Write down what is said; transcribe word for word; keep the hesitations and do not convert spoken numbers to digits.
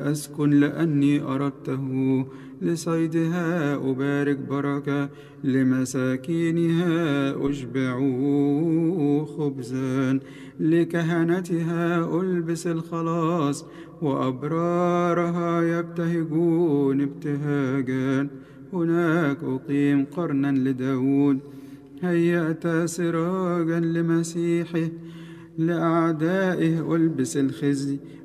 أسكن لأني أردته، لصيدها أبارك بركة، لمساكينها أشبع خبزا، لكهنتها ألبس الخلاص، وأبرارها يبتهجون ابتهاجا. هناك أقيم قرنا لداود، هيأت سراجا لمسيحه، لأعدائه ألبس الخزي،